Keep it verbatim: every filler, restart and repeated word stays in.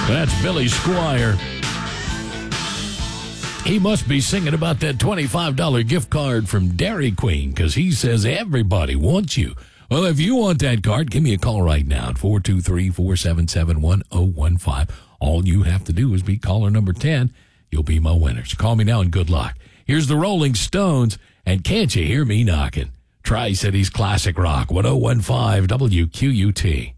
That's Billy Squire. He must be singing about that twenty-five dollars gift card from Dairy Queen because he says everybody wants you. Well, if you want that card, give me a call right now at four two three, four seven seven, one oh one five. All you have to do is be caller number ten. You'll be my winner. So call me now and good luck. Here's the Rolling Stones, and Can't You Hear Me Knocking? Tri-Cities Classic Rock, one oh one five W Q U T.